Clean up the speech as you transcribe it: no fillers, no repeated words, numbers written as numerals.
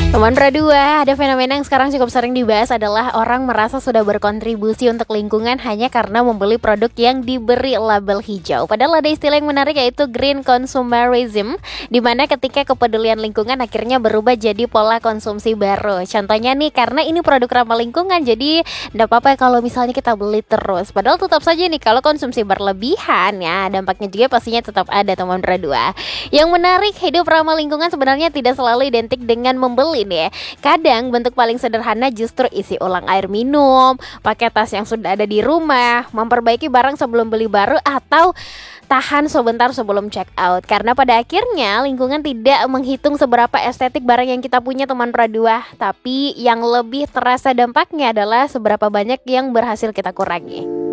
Teman Pradua, ada fenomena yang sekarang cukup sering dibahas adalah orang merasa sudah berkontribusi untuk lingkungan hanya karena membeli produk yang diberi label hijau. Padahal ada istilah yang menarik yaitu green consumerism, di mana ketika kepedulian lingkungan akhirnya berubah jadi pola konsumsi baru. Contohnya nih, karena ini produk ramah lingkungan, jadi tidak apa-apa kalau misalnya kita beli terus. Padahal tetap saja nih, kalau konsumsi berlebihan ya, dampaknya juga pastinya tetap ada teman Pradua. Yang menarik, hidup ramah lingkungan sebenarnya tidak selalu identik dengan membeli nih ya. Kadang bentuk paling sederhana justru isi ulang air minum, pakai tas yang sudah ada di rumah, memperbaiki barang sebelum beli baru, atau tahan sebentar sebelum check out. Karena pada akhirnya lingkungan tidak menghitung seberapa estetik barang yang kita punya teman Pradua, tapi yang lebih terasa dampaknya adalah seberapa banyak yang berhasil kita kurangi.